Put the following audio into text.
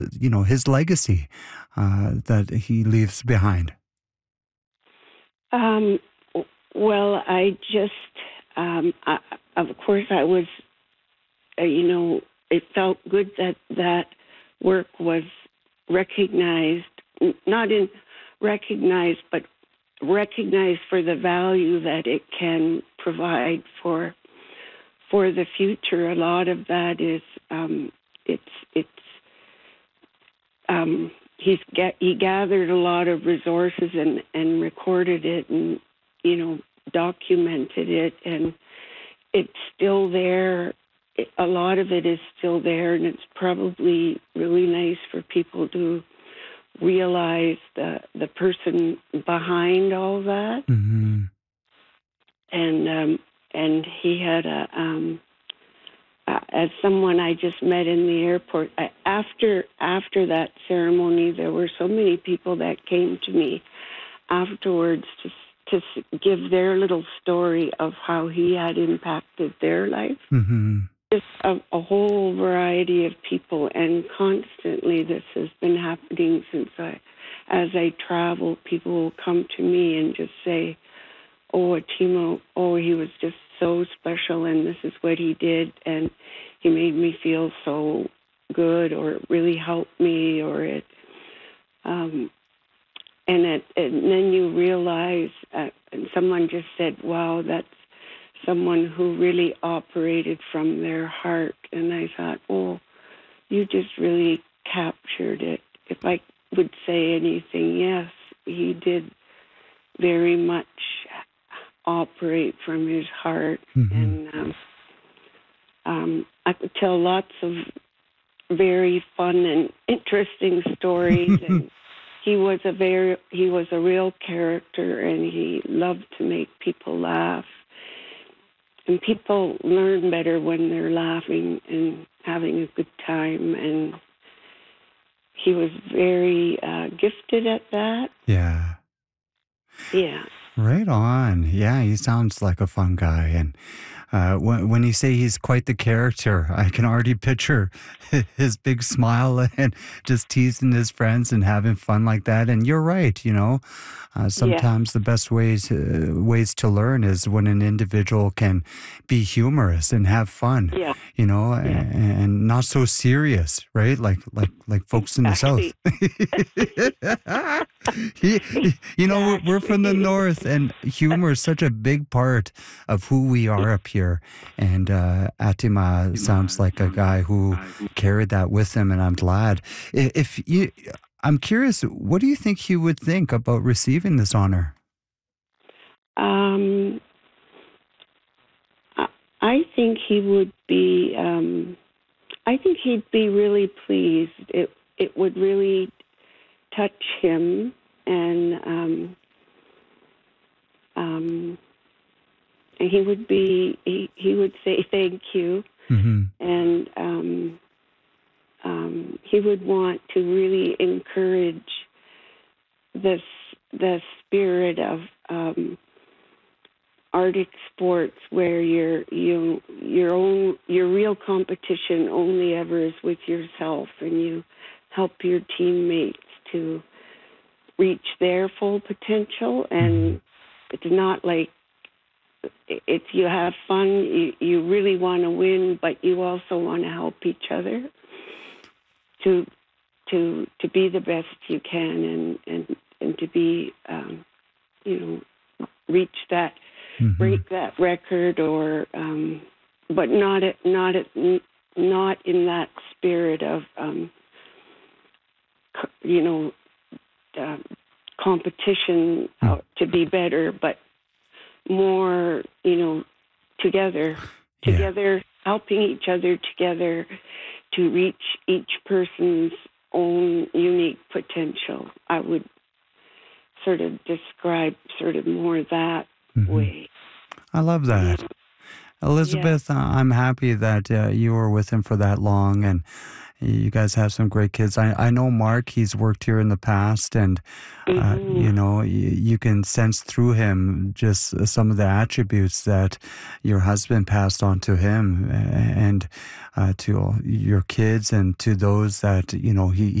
his legacy that he leaves behind? Um, well, I just, of course, I was, it felt good that that work was recognized, not in recognized, but recognized for the value that it can provide for the future. A lot of that is, it's he gathered a lot of resources and recorded it and documented it, and it's still there. A lot of it is still there, and it's probably really nice for people to realize the person behind all that. Hmm. And he had as someone I just met in the airport. After that ceremony, there were so many people that came to me afterwards to give their little story of how he had impacted their life. Hmm. Just a whole variety of people, and constantly this has been happening as I travel. People will come to me and just say, "Oh, Timo, he was just so special, and this is what he did, and he made me feel so good, or it really helped me, or it." And then you realize, and someone just said, "Wow, that's someone who really operated from their heart." And I thought, "Oh, you just really captured it." If I would say anything, yes, he did very much operate from his heart. Hmm. And I could tell lots of very fun and interesting stories. And he was a real character, and he loved to make people laugh. And people learn better when they're laughing and having a good time. And he was very gifted at that. Yeah. Yeah. Right on. Yeah, he sounds like a fun guy. And when you say he's quite the character, I can already picture his big smile and just teasing his friends and having fun like that. And you're right, Yeah. sometimes the best ways to learn is when an individual can be humorous and have fun, Yeah. Yeah. and not so serious, right? Like folks in the South. Exactly. We're from the Exactly. North, and humor is such a big part of who we are up here. And Atima sounds like a guy who carried that with him, and I'm glad. I'm curious, what do you think he would think about receiving this honor? Um, I I think he would be. I think he'd be really pleased. It would really touch him, and he would say thank you, Hmm. and he would want to really encourage this the spirit of Arctic sports, where your real competition only ever is with yourself, and you help your teammates to reach their full potential. Hmm. And it's not like, if you have fun, you really want to win, but you also want to help each other to be the best you can, and to be you reach that, Hmm. break that record, or but not in that spirit of you know uh, competition, to be better, but more, together, Yeah. helping each other together to reach each person's own unique potential. I would sort of describe sort of more that Hmm. way. I love Yeah. that. Yes. Elizabeth, I'm happy that you were with him for that long, and you guys have some great kids. I know Mark, he's worked here in the past, and Mhm. you can sense through him just some of the attributes that your husband passed on to him, and to your kids, and to those that he